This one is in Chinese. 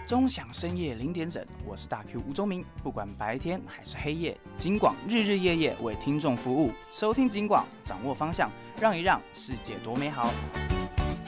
钟响深夜0点整，我是大 Q 吴宗明。不管白天还是黑夜，警广日日夜夜为听众服务。收听警广，掌握方向，让一让世界多美好。